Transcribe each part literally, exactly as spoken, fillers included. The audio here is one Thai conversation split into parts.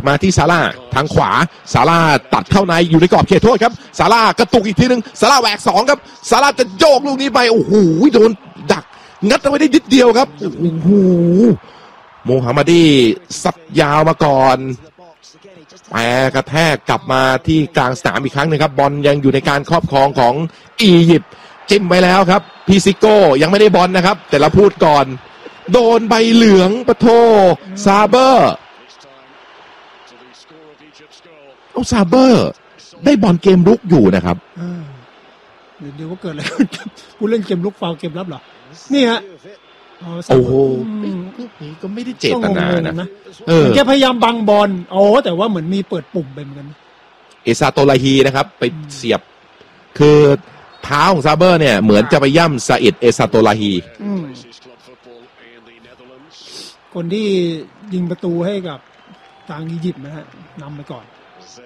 มาที่ซาร่าทางขวาซาร่าตัดเข้าในอยู่ในกรอบเขตโทษครับซาร่ากระตุกอีกทีนึงซาร่าแหวกสองครับซาร่าจะโยกลูกนี้ไปโอ้โหโดนดักงัดเอาไว้ได้นิดเดียวครับโอ้โหโมฮัมมัดีซัดยาวมาก่อนแปรกระแทกกลับมาที่กลางสนามอีกครั้งหนึ่งครับบอลยังอยู่ในการครอบครองของอียิปต์จิ้มไปแล้วครับพีซิโก้ยังไม่ได้บอลนะครับแต่เราพูดก่อนโดนใบเหลืองปะโทซาเบอร์โอ้ซาเบอร์ได้บอลเกมรุกอยู่นะครับเดี๋ยวว่าเกิดอะไรผู้เล่นเกมรุกฟาวเกมรับเหรอนี่ฮะโอ้โหพวกนี้ก็ไม่ได้เจตนานะเออแกพยายามบังบอลโอ้แต่ว่าเหมือนมีเปิดปุ่มไปเหมือนกันเอซาโตลาฮีนะครับไปเสียบคือเท้าของซาเบอร์เนี่ยเหมือนจะไปย่ำซาอิดเอซาโตลาฮีคนที่ยิงประตูให้กับทางอียิปต์นะฮะนำไปก่อน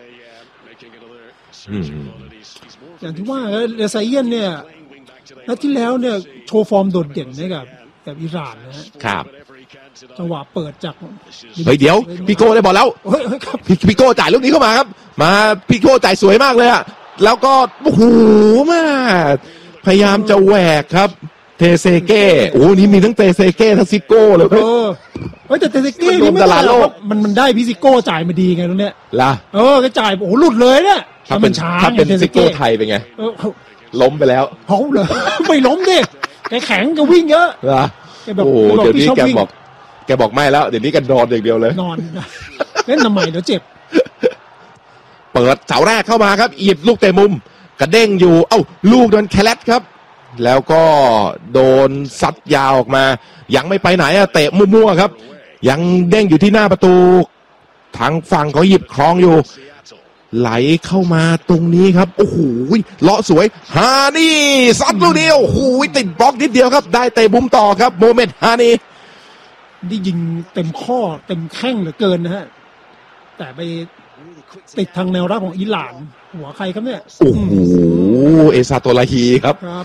อย่างที่ว่าเอซาเอียนเนี่ยนัดที่แล้วเนี่ยโชว์ฟอร์มโดดเด่นให้กับกับอิหร่านนะฮะครับจังหวะเปิดจากเฮ้ยเดี๋ยวพี่โก้ได้บอลแล้วพี่พี่โก้จ่ายลูกนี้เข้ามาครับมาพี่โก้จ่ายสวยมากเลยอะแล้วก็โอ้โหมาพยายามจะแหวกครับเทเซเก้โอ้นี่มีทั้งเทเซเก้ทั้งซิโก้เลยเฮ้ยเฮ้ยแต่เทเซเก้นี่ไม่ได้มันมันได้พี่ซิโก้จ่ายมาดีไงตรงเนี้ยล่ะเออก็จ่ายโอ้โหหลุดเลยเนี่ยถ้าเป็นถ้าเป็นซิโก้ไทยเป็นไงล้มไปแล้วเขาเลยไม่ล้มดิแกแข็งก็วิ่งเยอะล่ะโอ้เดี๋ยวนี้แกบอกแกบอกไม่แล้วเดี๋ยวนี้กันนอนอย่างเดียวเลยนอนเล่นทำไมเดี๋ยวเจ็บเปิดเสาแรกเข้ามาครับอียิปต์ลูกเตะมุมกระเด้งอยู่เอ้าลูกโดนแคลตครับแล้วก็โดนซัดยาวออกมายังไม่ไปไหนอะเตะมั่วๆครับยังเด้งอยู่ที่หน้าประตูทางฝั่งเขาหยิบครองอยู่ไหลเข้ามาตรงนี้ครับโอ้โหเลาะสวยฮานี่ซัดลูกนี้โอ้โหติดบล็อกนิดเดียวครับได้เตะบุ้มต่อครับโมเมนต์ฮานี่ได้ยิงเต็มข้อเต็มแข้งเหลือเกินนะฮะแต่ไปติดทางแนวรับของอิหร่านหัวใครครับเนี่ยโอ้โหเอซาโตลาฮีครับครับ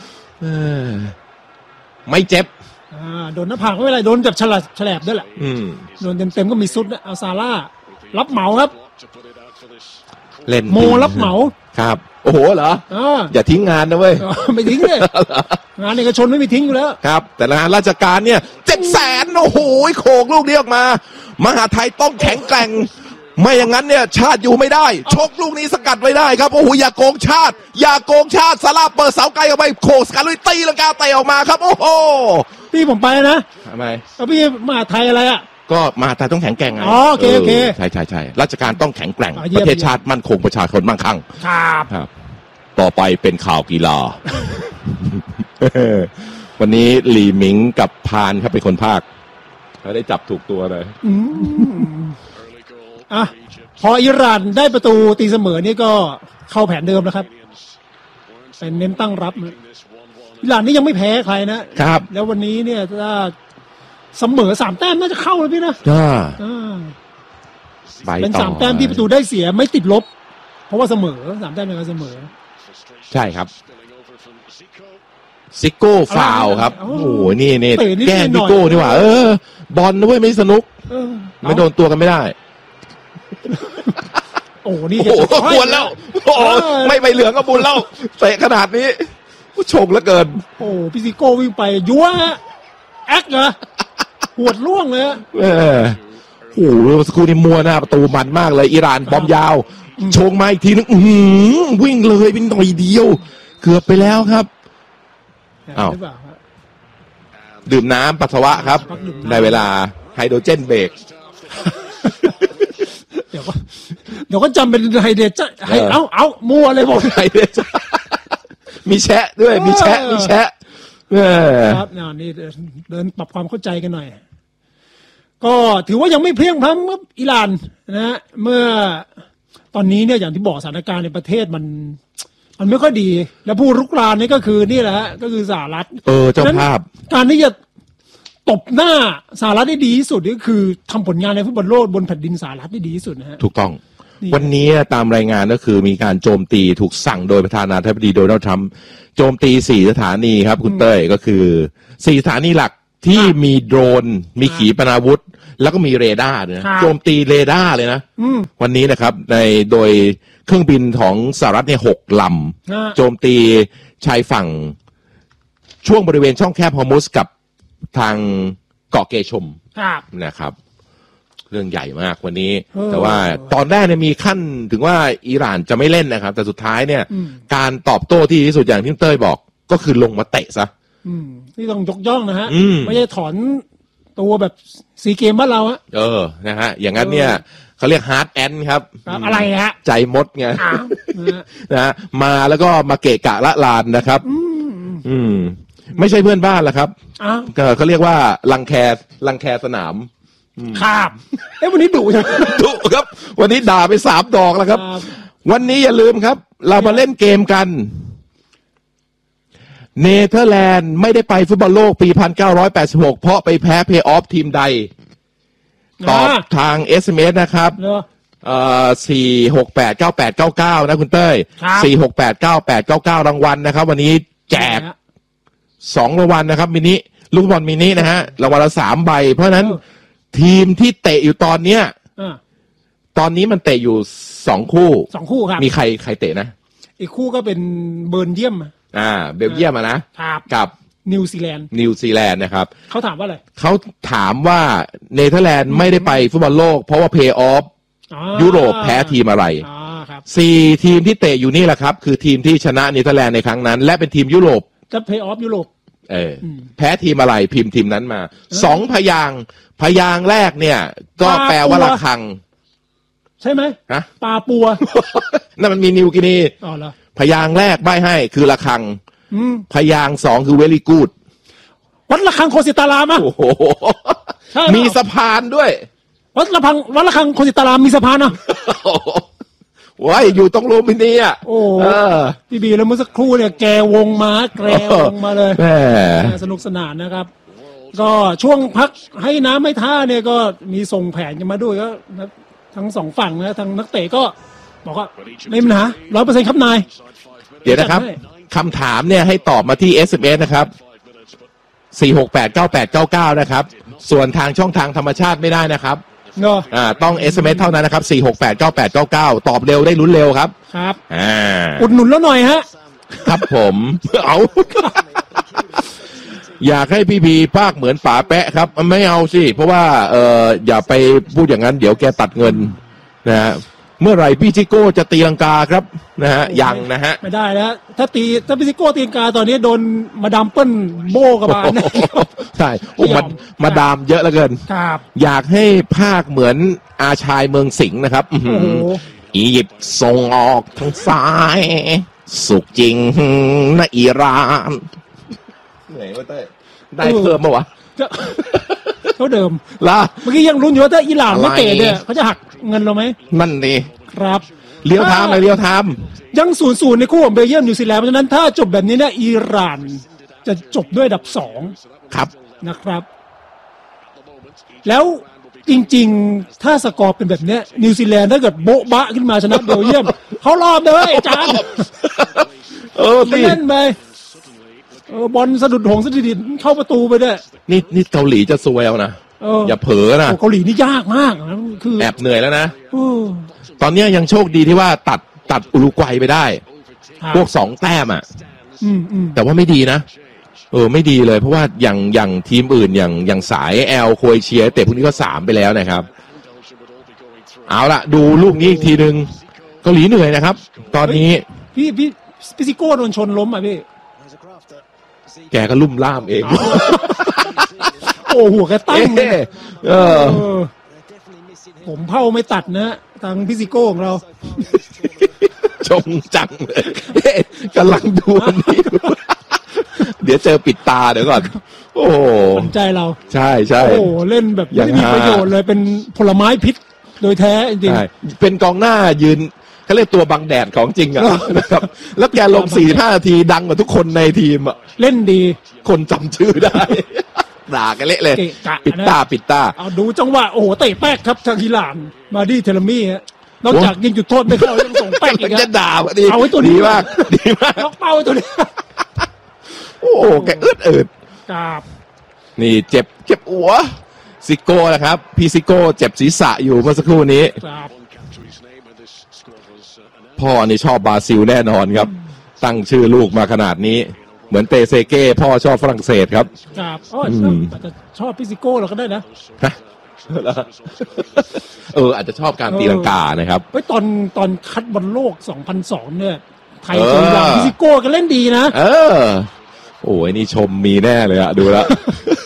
ไม่เจ็บโดนหน้าผากไม่เป็นไรโดนแบบฉลับฉลับด้วยแหละโดนเต็มๆก็มีซุดนะเอาซาร่ารับเหมาครับเล่นโมรับเหมาครับโอ้โหเหรออย่าทิ้งงานนะเว้ยไม่ทิ้งเลยงานเอกชนไม่มีทิ้งอยู่แล้วครับแต่งานราชการเนี่ยเจ็ดแสนโอ้โหโขกลูกนี้ออกมามหาไทยต้องแข็งแกร่งไม่อย่างนั้นเนี่ยชาติอยู่ไม่ได้ชกลูกนี้สกัดไว้ได้ครับโอ้โหอย่าโกงชาติอย่าโกงชาติซาร่าเปิดเสาไกลออกไปโขกสกัดลุยตีลังกาเตะออกมาครับโอ้โหพี่ผมไปนะทำไมแล้วพี่มหาไทยอะไรอ่ะก็มหาไทยต้องแข็งแกร่งไงอ๋อโอเคโอเคใช่ใช่ใช่ราชการต้องแข็งแกร่งประเทศชาติมั่นคงประชาชนมั่งคั่งครับครับต่อไปเป็นข่าวกีฬา วันนี้หลีหมิงกับพานครับเป็นคนภาคเขาได้จับถูกตัวเลยอ่ะพออิหร่านได้ประตูตีเสมอนี่ก็เข้าแผนเดิมแล้วครับเป็นเน้นตั้งรับอิหร่านนี่ยังไม่แพ้ใครนะครับแล้ววันนี้เนี่ยถ้าเสมอสามแต้มน่าจะเข้าแล้วพี่นะอ่าเป็นสามแต้มที่ประตูได้เสียไม่ติดลบเพราะว่าเสมอสามแต้มเป็นการเสมอใช่ครับซิโก้ฟาวครับโอ้โหนี่นี่แก้ซิโก้นี่หว่าเออบอลนะเว้ยไม่สนุกไม่โดนตัวกันไม่ได้โอ้นี่โอ้บุญแล้วโอ้ไม่ไปเหลืองก็บุญแล้วเตะขนาดนี้ผู้ชงเหลือเกินโอ้พี่ซิโก้วิ่งไปยั่วแอ๊กเหรอปวดล่วงเลยเออโอ้โหสกูนี่มัวหน้าประตูมันมากเลยอิหร่านบอมยาวชงมาอีกทีนึงวิ่งเลยเป็นหน่อยเดียวเกือบไปแล้วครับอ้าวดื่มน้ำปัสสาวะครับในเวลาไฮโดรเจนเบรกเดี๋ยวก็เดี๋ยวก็จำเป็นไฮเดรเจนเอาเอามัวเลยบอกไฮเดรเจนมีแชะด้วยมีแชะมีแชะครับนี่เดินปรับความเข้าใจกันหน่อยก็ถือว่ายังไม่เพียงพร้ำครับอิหร่านนะฮะเมื่อตอนนี้เนี่ยอย่างที่บอกสถานการณ์ในประเทศมันมันไม่ค่อยดีแล้วผู้รุกรานนี่ก็คือนี่แหละฮะก็คือสหรัฐเออเจ้าภาพการที่จะตบหน้าสหรัฐได้ดีที่สุดก็คือทำผลงานในฟุตบอลโลกบนแผ่นดินสหรัฐได้ดีที่สุดนะฮะถูกต้องวันนี้ตามรายงานก็คือมีการโจมตีถูกสั่งโดยประธานาธิบดีโดนัลด์ทรัมป์โจมตีสี่สถานีครับคุณเต้ยก็คือสี่สถานีหลักที่มีโดรนมีขีปนาวุธแล้วก็มีเรดาร์นะครับโจมตีเรดาร์เลยนะอืมวันนี้นะครับในโดยเครื่องบินของสหรัฐเนี่ยหกลฮะำโจมตีชายฝั่งช่วงบริเวณช่องแคบฮอร์มุสกับทางเกาะเกชมครับนะครับ เรื่องใหญ่มากวันนี้เออแต่ว่าตอนแรกเนี่ยมีขั้นถึงว่าอิหร่านจะไม่เล่นนะครับ แต่สุดท้ายเนี่ยอืมการตอบโต้ที่ดีที่สุดอย่างที่เต้ยบอกก็คือลงมาเตะซะอืมนี่ต้องยกย่องนะฮะอืมไม่ใช่ถอนตัวแบบซีเกมบ้านเราฮะเออนะฮะอย่างนั้นเนี่ยเขาเรียกฮาร์ดแอนครับครับอะไรฮะใจมดไงอ้าวนะฮะนะฮะมาแล้วก็มาเกะกะละลานนะครับอืมอืม ไม่ใช่เพื่อนบ้านละครับอ้าวก็เขาเรียกว่ารังแครังแคสนามครับเอ้วันนี้ดุจังถูกครับ วันนี้ด่าไปสามดอกแล้วครับครับวันนี้อย่าลืมครับ เรามาเล่นเกมกัน เนเธอร์แลนด์ไม่ได้ไปฟุตบอลโลกปีหนึ่งพันเก้าร้อยแปดสิบหกเพราะไปแพ้เพย์ออฟทีมใด ตอบทาง เอส เอ็ม เอส นะครับเนอะเอ่อสี่หกแปดเก้าแปดเก้าเก้านะคุณเต้ยครับสี่หกแปดเก้าแปดเก้าเก้ารางวัลนะครับ วันนี้แจกสองรางวัลนะครับมินิลูกบอลมินินะฮะรางวัลละสามใบ เพราะฉะนั้นทีมที่เตะอยู่ตอนเนี้ยอ่าตอนนี้มันเตะอยู่สองคู่สองคู่ครับมีใครใครเตะนะอีกคู่ก็เป็นเบิร์นเยี่ยมอ่า เบลเยียมอะนะครับกับนิวซีแลนด์นิวซีแลนด์นะครับเขาถามว่าอะไรเขาถามว่าเนเธอร์แลนด์ไม่ได้ไปฟุตบอลโลก เพราะว่าเพย์ออฟอ๋อยุโรปแพ้ทีมอะไรอ๋อครับสี่ทีมที่เตะอยู่นี่แหละครับ คือทีมที่ชนะเนเธอร์แลนด์ในครั้งนั้น และเป็นทีมยุโรปจะเพย์ออฟยุโรปเอออแพ้ทีมอะไรพิมพ์ทีมนั้นมาสองพยางค์พยางค์แรกเนี่ย ก็แปลว่าระฆังใช่ไหมฮะปลาปัวนั่นมันมีนิวกินีอ๋อเหรอพยางค์แรกใบให้คือระฆังอืมพยางค์สองคือเวลี่กูดวัดระฆังโคสิตารามะโอ้โหใช่เปล่ามีมีสะพานด้วยวัดระฆังวัดระฆังโคสิตารามมีสะพานอ่ะว้ายอยู่ตรงโรมินีอ่ะโอ้เออพี่บีแล้วเมื่อสักครู่เนี่ยแกวงมาแกวงมาเลยแหมสนุกสนานนะครับ ก็ช่วงพักให้น้ำไม่ท่าเนี่ยก็มีส่งแผนกันมาด้วยก็นะทั้งสองฝั่งนะทางนักเตะก็บอกว่าไม่มีปัญหาร้อยเปอร์เซ็นต์ครับนายเดี๋ยวนะครับจัดให้คำถามเนี่ยให้ตอบมาที่ เอส เอ็ม เอส นะครับสี่หกแปดเก้าแปดเก้าเก้านะครับ ส่วนทางช่องทางธรรมชาติไม่ได้นะครับเนาะอ่าต้อง เอส เอ็ม เอส เท่านั้นนะครับสี่หกแปดเก้าแปดเก้าเก้าตอบเร็วได้ลุ้นเร็วครับครับอ่าอุดหนุนแล้วหน่อยฮะครับผม เอา อยากให้พี่พีภาคเหมือนป๋าแปะครับ ไม่เอาสิ เพราะว่าเอออย่าไปพูดอย่างนั้น เดี๋ยวแกตัดเงินนะฮะเมื่อไหร่พี่จิโก้จะตีลังกาครับนะฮะยังนะฮะไม่ได้แล้วถ้าตีถ้าพิซิโก้ตีลังกาตอนนี้โดนมาดามเปิ้ลโบกระบาลนะใช่โอ้ไม่ยอมมามาดามเยอะเหลือเกินครับอยากให้ภาคเหมือนอาชายเมืองสิงห์นะครับอื้อหือโอ้โหอียิปต์ส่งออกทางซ้าย สุกจริงนะอิหร่านเหนื่อยวะเต้ยได้เพิ่มมาวะก็เท่าเดิมล่ะเมื่อกี้ยังรุ้นอยู่ว่าถ้าอิหร่านไม่เตะเนี่ยอะไรเขาจะหักเงินเราไหมนั่นนี่ครับเลี้ยวทามเลยเลี้ยวทามยังศูนย์ศูนย์ในคู่ของเบลเยียมนิวซีแลนด์เพราะฉะนั้นถ้าจบแบบนี้เนี่ยอิหร่านจะจบด้วยอันดับสองครับนะครับ แล้วจริงๆ ถ้าสกอร์เป็นแบบเนี้ยนิวซีแลนด์ถ้าเกิดโบ๊ะบะขึ้นมาชนะเบลเยียม เขารอบเลยอาจารย์เออไม่สิเล่นไปเออบอลสะดุดหงสะดุดดินเข้าประตูไปด้วยนี่นี่เกาหลีจะซวยเอานะเอออย่าเผลอนะโอ้เกาหลีนี่ยากมากนะคือแอบเหนื่อยแล้วนะเออตอนเนี้ยยังโชคดีที่ว่าตัดตัดอุรุกวัยไปได้ครับพวกสองแต้มอ่ะอืมอืมแต่ว่าไม่ดีนะ เออไม่ดีเลย เพราะว่าอย่างอย่างทีมอื่นอย่างอย่างสายแอลโครเอเชียเตะพวกนี้ก็สามไปแล้วนะครับ เอาละดูลูกนี้อีกทีหนึ่งเกาหลีเหนื่อยนะครับ ตอนนี้พี่พี่พี่ซิโก้โดนชนล้มอ่ะพี่แกก็ลุ่มล่ามเองโอ้หัวกระตั้งเลยเออเออ ผมเผาไม่ตัดนะทางพี่ซิโก้ของเราชงจังเลยเอ๊ะกำลังดูอันนี้ดูเดี๋ยวเจอปิดตาเดี๋ยวก่อน โอ้โหสนใจเราใช่ใช่โอ้โหเล่นแบบยัไม่งได้มีหาประโยชน์เลยเป็นผลไม้พิษโดยแท้จริงใช่เป็นกองหน้ายืนเขาเรียกตัวบังแดดของจริงอะนะครับ แล้วแกลงสี่ห้านาทีดังกว่าทุกคนในทีมอะๆเล่นดีคนจำชื่อได้ ด่ากันเละเลยเกะกะนะปิดตาปิดตาเอาดูจังหวะโอ้โหเตะแป๊กครับทางฮิลานมาดีเทเลมี่ฮะนอกจากยิงจุดโทษไม่เข้ายังส่งแป๊กอีมันกจะฮะด่าพอดีเอาไว้ตัวนี้ดีมาก ดีมากล็อกเป้าไว้ตัวนี้โอ้โหแกอึดอึดครับนี่เจ็บเจ็บหัวซิโก้นะครับพี่ซิโก้เจ็บศีรษะอยู่เมื่อสักครู่นี้ครับพ่อนี่ชอบบราซิลแน่นอนครับตั้งชื่อลูกมาขนาดนี้เหมือนเตเซเก้พ่อชอบฝรั่งเศสครับครับอ๋ออาจจะชอบพี่ซิโก้เราก็ได้นะเอออาจจะชอบการตีลังกานะครับเฮ้ยตอนตอนคัดบอลโลกสองพันสองเนี่ยไทยตัวอย่างพี่ซิโก้ก็เล่นดีนะเออโอ้ยนี่ชมมีแน่เลยอะดูแล้ว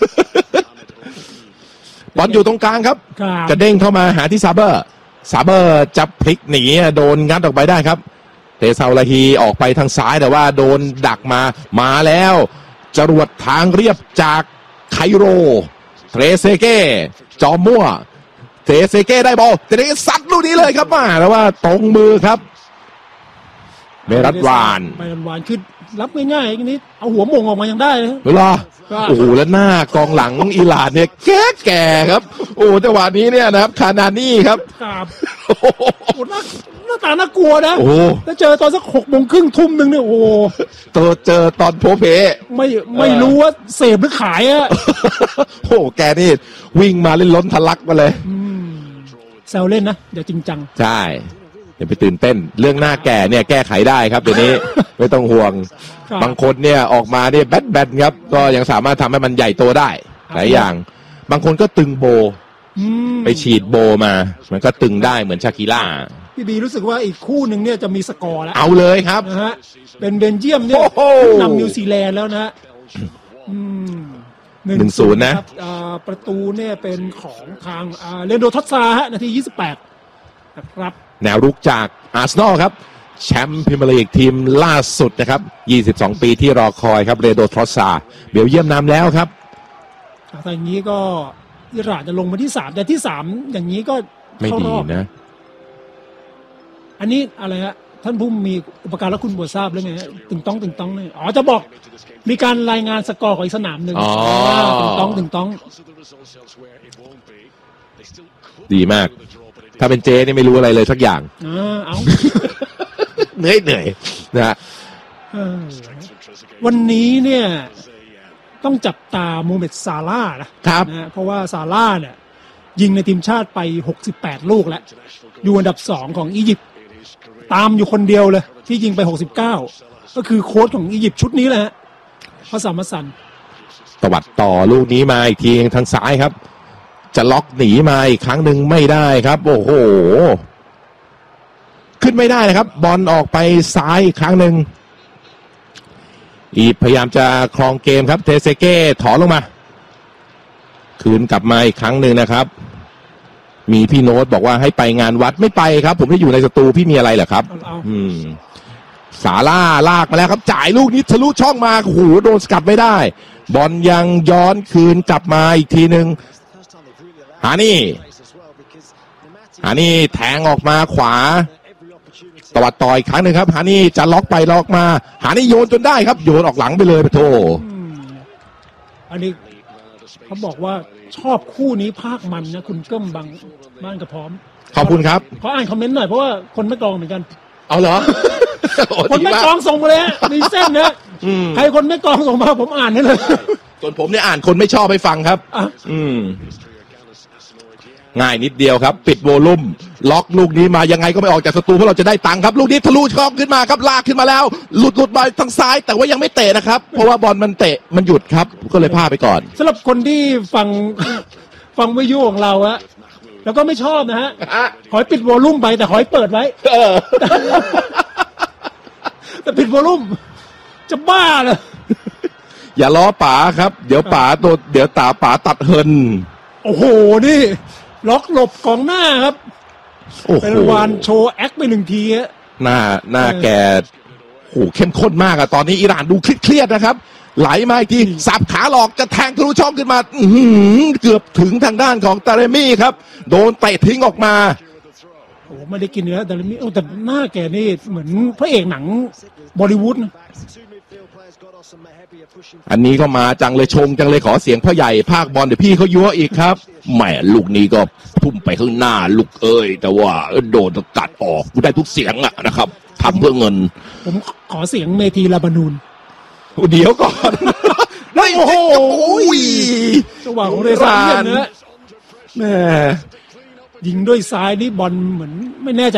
บอลอยู่ตรงกลางครับจะเด้งเข้ามาหาที่ซาเบอร์ซาเบอร์จะพลิกหนีโดนงัดออกไปได้ครับเตซาลาฮีออกไปทางซ้ายแต่ว่าโดนดักมามาแล้วจรวดทางเรียบจากไคโรเทรเซเก้จอมมั่วเทรเซเก้ได้บอลเทรเซเก้ซัดลูกนี้เลยครับมาแล้วว่าตรงมือครับเมรัตวานเมรัตวานคือรับง่ายๆนี้เอาหัวมงออกมายังได้เลยเหรอโอ้โหแล้วหน้ากองหลังอิหร่านเนี่ยแก่แก่ครับโอ้จังหวะนี้เนี่ยนะครับคานานี่ครับครับโอ้โหหน้าหน้าตาน่ากลัวนะโอ้แล้วเจอตอนสักหกโมงครึ่งทุ่มหนึ่งเนี่ยโอ้ตัวเจอตอนโพเพไม่ไม่รู้ว่าเสพหรือขายอะโอ้แกนี่วิ่งมาเล่นล้นทะลักมาเลยแซวเล่นนะเดี๋ยวจริงจังใช่อย่าไปตื่นเต้นเรื่องหน้าแก่เนี่ยแก้ไขได้ครับเดี๋ยวนี้ ไม่ต้องห่วงบางคนเนี่ยออกมาเนี่ยแบดแบดครับก็ยังสามารถทำให้มันใหญ่โตได้หลายอย่างบางคนก็ตึงโบไปฉีดโบมามันก็ตึงได้เหมือนชากิล่าพี่บีรู้สึกว่าอีกคู่หนึ่งเนี่ยจะมีสกอร์แล้วเอาเลยครับนะฮะเป็นเบลเยียมเนี่ยนำนิวซีแลนด์แล้วนะหนึ่งศูนย์นะประตูเนี่ยเป็นของทางเรนโดทัสซาฮะนาทียี่สิบแปดนะครับแนวรุกจากอาร์เซนอลครับแชมป์พรีเมียร์ลีกทีมล่าสุดนะครับยี่สิบสองปีที่รอคอยครับเรโดทรอสซาเบลเยียมนำแล้วครับแต่อย่างนี้ก็อิหร่านจะลงมาที่สามแต่ที่สามอย่างนี้ก็ไม่ดีนะอันนี้อะไรฮะท่านผู้มีอุปการะคุณบวชทราบหรือไงตึงต้องตึงต้องเนี่ยอ๋อจะบอกมีการรายงานสกอร์ของอีกสนามหนึ่งตึงต้องตึงต้องดีมากถ้าเป็นเจนี่ไม่รู้อะไรเลยสักอย่างเอาเหนื่อยเหนื่อยนะฮะวันนี้เนี่ยต้องจับตาโมเมดซาร่านะครับนะเพราะว่าซาร่าเนี่ยยิงในทีมชาติไปหกสิบแปดลูกแล้วอยู่อันดับสองของอียิปต์ตามอยู่คนเดียวเลยที่ยิงไปหกสิบเก้าก็คือโค้ชของอียิปต์ชุดนี้แหละพระสามสันตวัดต่อลูกนี้มาอีกทีทางซ้ายครับจะล็อกหนีมาอีกครั้งหนึ่งไม่ได้ครับโอ้โหขึ้นไม่ได้นะครับบอลออกไปซ้ายอีกครั้งหนึ่งอีพยายามจะครองเกมครับเทเซเก้ถอนลงมาคืนกลับมาอีกครั้งหนึ่งนะครับมีพี่โน้ตบอกว่าให้ไปงานวัดไม่ไปครับผมที่อยู่ในสตูพี่มีอะไรเหรอครับอืมสาล่าลากมาแล้วครับจ่ายลูกนี้ทะลุช่องมาโอ้โหโดนสกัดไม่ได้บอลยังย้อนคืนกลับมาอีกทีหนึ่งหานี่หานี่แทงออกมาขวาตวัดต่ออีกครั้งหนึ่งครับหานี่จะล็อกไปล็อกมาหานี่โยนจนได้ครับโยนออกหลังไปเลยไปโถอันนี้เขาบอกว่าชอบคู่นี้ภาคมันนะคุณเกิ้มบังบ้านกระพร้อมขอบคุณครับขออ่านคอมเมนต์หน่อยเพราะว่าคนไม่กองเหมือนกันเอาเหรอคนไม่กองส่งมาเลยมีเส้นนะใครคนไม่กองส่งมาผมอ่านให้เลยส่วนผมเนี่ยอ่านคนไม่ชอบให้ฟังครับอืมง่ายนิดเดียวครับปิดโวลุ่มล็อกลูกนี้มายังไงก็ไม่ออกจากสตูเพราะเราจะได้ตังค์ครับลูกนี้ทะลุช่องขึ้นมาครับลากขึ้นมาแล้วหลุดหลุดมาทางซ้ายแต่ว่ายังไม่เตะนะครับเพราะว่าบอลมันเตะมันหยุดครับก็เลยพลาดไปก่อนสำหรับคนที่ฟังฟังวิทยุของเราอะแล้วก็ไม่ชอบนะฮะขอให้ปิดโวลุ่มไปแต่ขอให้เปิดไว้แต่ปิดโวลุ่มจะบ้าเลยอย่าล้อป๋าครับเดี๋ยวป๋าตัวเดี๋ยวตาป๋าตัดเฮินโอ้โหนี่ล็อกหลบกองหน้าครับเป็นวานโชว์แอคไปหนึ่งทีฮะหน้าหน้าแกโหเข้มข้นมากอะตอนนี้อิหร่านดูเครียดๆนะครับไหลมาอีกทีสับขาหลอกจะแทงทะลุช่องขึ้นมาเกือบถึงทางด้านของตาเรมี่ครับโดนเตะทิ้งออกมาโอ้ไม่ได้กินเนื้อตาเรมี่แต่หน้าแกนี่เหมือนพระเอกหนังบอลิวูดนะอันนี้ก็มาจังเลยชงจังเลยขอเสียงพ่อใหญ่ภาคบอลเดี๋ยวพี่เขายั่วอีกครับแหมลูกนี้ก็พุ่มไปข้างหน้าลูกเอ้ยแต่ว่าโดนตัดออกกูได้ทุกเสียงอะนะครับทำเพื่อเงินผมขอเสียงเมธีลาบานูนเดี๋ยวก่อนโอ้โหจังหวะของเรซานเนี่ยแม่ยิงด้วยซ้ายนี่บอลเหมือนไม่แน่ใจ